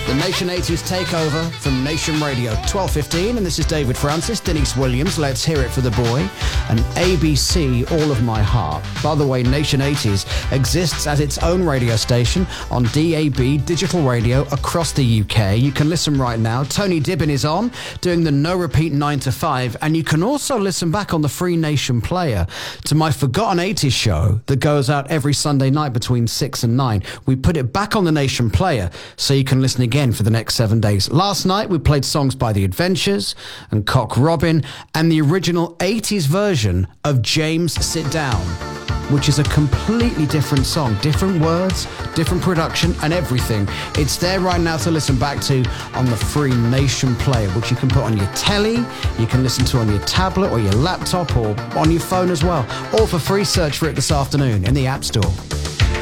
The Nation 80s takeover from Nation Radio 12:15, and this is David Francis, Denise Williams, Let's Hear It for the Boy, and ABC, All of My Heart. By the way, Nation 80s exists as its own radio station on DAB digital radio across the UK. You can listen right now. Tony Dibbin is on, doing the no repeat 9 to 5, and you can also listen back on the Free Nation player to my Forgotten 80s show that goes out every Sunday night between 6 and 9. We put it back on the Nation player so you can listen again for the next 7 days. Last night we played songs by The Adventures and Cock Robin and the original 80s version of James Sit Down, which is a completely different song, different words, different production and everything. It's there right now to listen back to on the Free Nation player, which you can put on your telly, you can listen to on your tablet or your laptop or on your phone as well. All for free. Search for it this afternoon in the App Store.